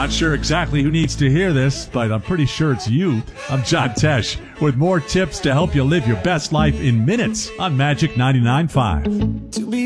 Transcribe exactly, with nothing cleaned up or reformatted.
Not sure exactly who needs to hear this, but I'm pretty sure it's you. I'm John Tesh with more tips to help you live your best life in minutes on Magic ninety-nine point five.